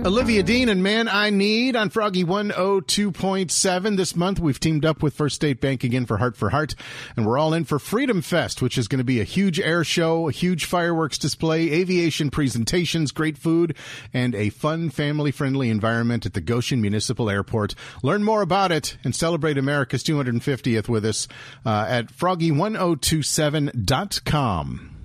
Olivia Dean and Man I Need on Froggy 102.7. This month, we've teamed up with First State Bank again for Heart, and we're all in for Freedom Fest, which is going to be a huge air show, a huge fireworks display, aviation presentations, great food, and a fun, family-friendly environment at the Goshen Municipal Airport. Learn more about it and celebrate America's 250th with us at froggy1027.com.